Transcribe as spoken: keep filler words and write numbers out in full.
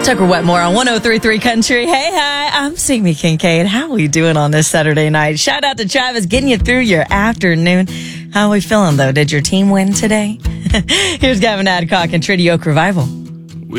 Tucker Wetmore on one oh three point three Country. Hey, hi, I'm Sammy Kincaid. How are we doing on this Saturday night? Shout out to Travis getting you through your afternoon. How are we feeling, though? Did your team win today? Here's Gavin Adcock and Trinity Oak Revival.